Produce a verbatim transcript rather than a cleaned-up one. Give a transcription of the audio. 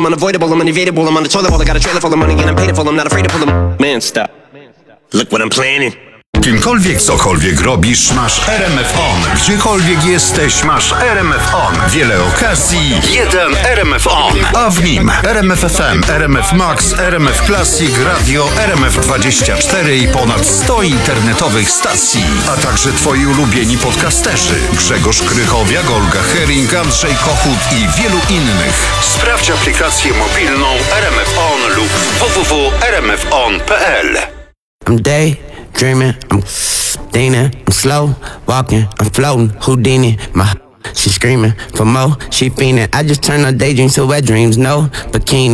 I'm unavoidable, I'm unevadable, I'm on the toilet bowl, I got a trailer full of money and I'm paid for, I'm not afraid to pull them. Man, stop. Look what I'm planning. Kimkolwiek, cokolwiek robisz, masz R M F On. Gdziekolwiek jesteś, masz R M F On. Wiele okazji, jeden R M F On. A w nim R M F F M, R M F Max, R M F Classic, Radio, R M F dwadzieścia cztery i ponad sto internetowych stacji. A także twoi ulubieni podcasterzy. Grzegorz Krychowiak, Olga Hering, Andrzej Kochut i wielu innych. Sprawdź aplikację mobilną R M F On lub w w w kropka r m f on kropka p l. I'm day dreaming, I'm thinking, I'm slow walking, I'm floating, Houdini, my she screaming for more, she fiending. I just turn her daydreams to wet dreams, no bikini.